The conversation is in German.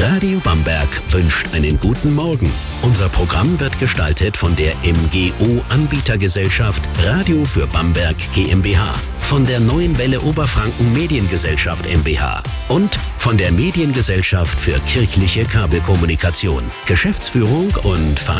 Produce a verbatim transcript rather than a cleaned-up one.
Radio Bamberg wünscht einen guten Morgen. Unser Programm wird gestaltet von der M G O-Anbietergesellschaft Radio für Bamberg GmbH, von der Neuen Welle Oberfranken Mediengesellschaft MbH und von der Mediengesellschaft für kirchliche Kabelkommunikation. Geschäftsführung und Ver